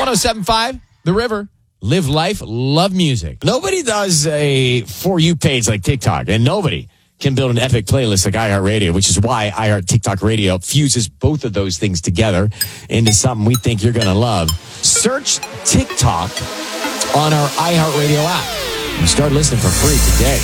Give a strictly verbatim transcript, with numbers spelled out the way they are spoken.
oh seven five, The River. Live life, love music. Nobody does a For You page like TikTok, and nobody can build an epic playlist like iHeartRadio, which is why iHeart TikTok Radio fuses both of those things together into something we think you're going to love. Search TikTok on our iHeartRadio app and start listening for free today.